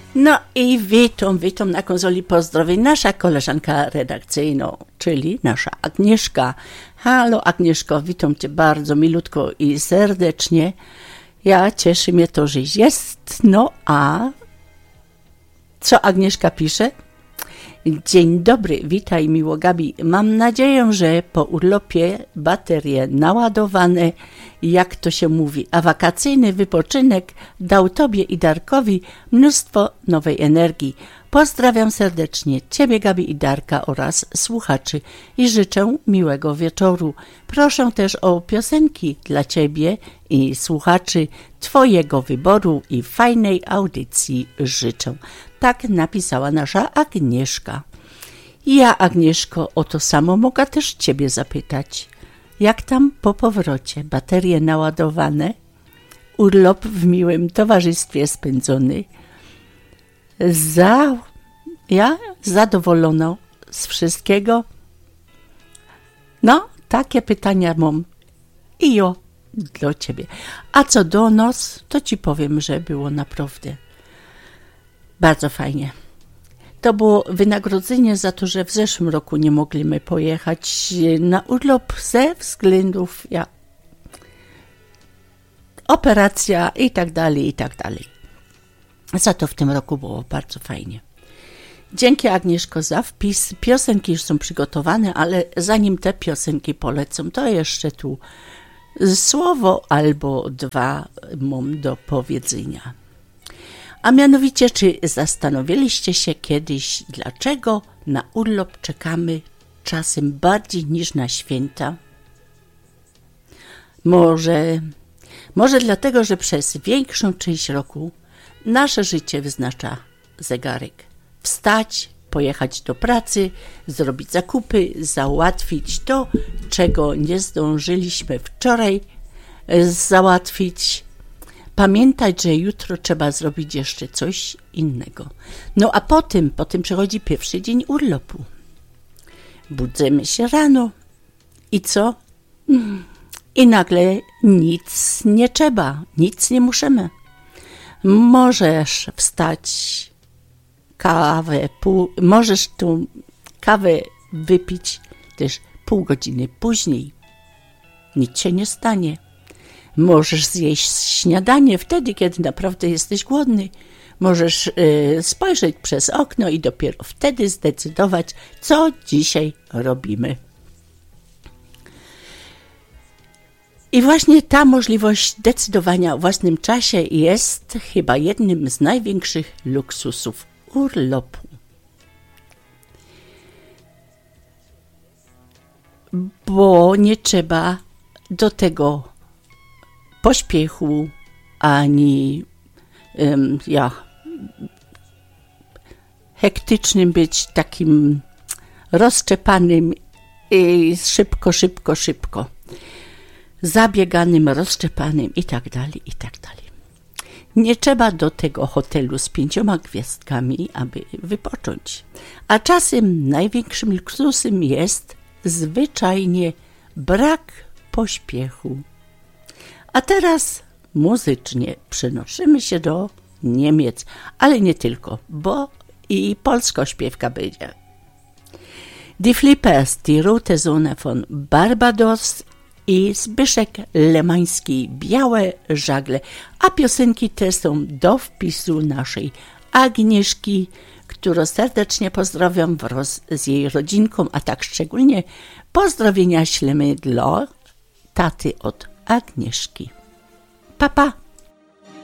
No i witam na konsoli pozdrowień nasza koleżanka redakcyjna, czyli nasza Agnieszka. Halo Agnieszko, witam Cię bardzo milutko i serdecznie. Ja cieszy mnie to, że jest. No a co Agnieszka pisze? Dzień dobry, witaj miło Gabi. Mam nadzieję, że po urlopie baterie naładowane, jak to się mówi, a wakacyjny wypoczynek dał Tobie i Darkowi mnóstwo nowej energii. Pozdrawiam serdecznie Ciebie, Gabi i Darka oraz słuchaczy i życzę miłego wieczoru. Proszę też o piosenki dla Ciebie i słuchaczy Twojego wyboru i fajnej audycji życzę. Tak napisała nasza Agnieszka. Ja, Agnieszko, o to samo mogę też Ciebie zapytać. Jak tam po powrocie? Baterie naładowane? Urlop w miłym towarzystwie spędzony? Ja zadowolona z wszystkiego? No, takie pytania mam i ja dla Ciebie. A co do nas, to Ci powiem, że było naprawdę bardzo fajnie. To było wynagrodzenie za to, że w zeszłym roku nie mogliśmy pojechać na urlop ze względów operacja i tak dalej, i tak dalej. Za to w tym roku było bardzo fajnie. Dzięki Agnieszko za wpis. Piosenki już są przygotowane, ale zanim te piosenki polecą, to jeszcze tu słowo albo dwa mam do powiedzenia. A mianowicie, czy zastanowiliście się kiedyś, dlaczego na urlop czekamy czasem bardziej niż na święta? Może dlatego, że przez większą część roku nasze życie wyznacza zegarek. Wstać, pojechać do pracy, zrobić zakupy, załatwić to, czego nie zdążyliśmy wczoraj załatwić. Pamiętać, że jutro trzeba zrobić jeszcze coś innego. No a potem przychodzi pierwszy dzień urlopu. Budzimy się rano i co? I nagle nic nie trzeba, nic nie musimy. Możesz wstać, możesz tu kawę wypić też pół godziny później. Nic się nie stanie. Możesz zjeść śniadanie wtedy, kiedy naprawdę jesteś głodny. Możesz spojrzeć przez okno i dopiero wtedy zdecydować, co dzisiaj robimy. I właśnie ta możliwość decydowania o własnym czasie jest chyba jednym z największych luksusów urlopu. Bo nie trzeba do tego pośpiechu, ani hektycznym być, takim rozszczepanym i szybko, zabieganym, rozszczepanym i tak dalej, i tak dalej. Nie trzeba do tego hotelu z 5 gwiazdkami, aby wypocząć. A czasem największym luksusem jest zwyczajnie brak pośpiechu. A teraz muzycznie przenosimy się do Niemiec, ale nie tylko, bo i polsko-śpiewka będzie. Die Flippers, die rote Sonne von Barbados i Zbyszek Lemański, Białe żagle, a piosenki te są do wpisu naszej Agnieszki, którą serdecznie pozdrawiam wraz z jej rodzinką, a tak szczególnie pozdrowienia ślemy dla taty od Agnieszki. Pa, pa!